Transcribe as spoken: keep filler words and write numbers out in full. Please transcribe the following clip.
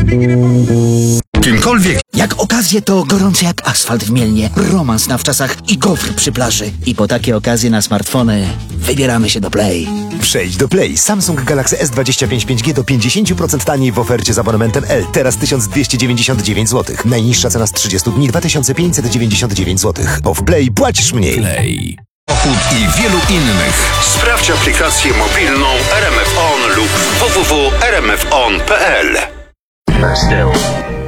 Kimkolwiek. Jak okazje, to gorący jak asfalt w Mielnie, romans na wczasach i gofr przy plaży. I po takie okazje na smartfony wybieramy się do Play. Przejdź do Play. Samsung Galaxy S dwadzieścia pięć pięć G do pięćdziesiąt procent taniej w ofercie z abonamentem L. Teraz tysiąc dwieście dziewięćdziesiąt dziewięć złotych. Najniższa cena z trzydziestu dni dwa tysiące pięćset dziewięćdziesiąt dziewięć złotych. Bo w Play płacisz mniej. Play. Pochód i wielu innych. Sprawdź aplikację mobilną R M F On lub w w w kropka r m f on kropka p l.